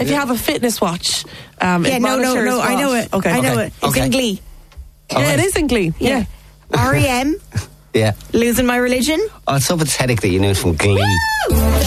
if you have a fitness watch, no, I know it. Okay. I know it. It's in Glee. Yeah, it is in Glee. Yeah. R.E.M. Yeah. Losing My Religion. Oh, it's so pathetic that you knew it from Glee. Woo!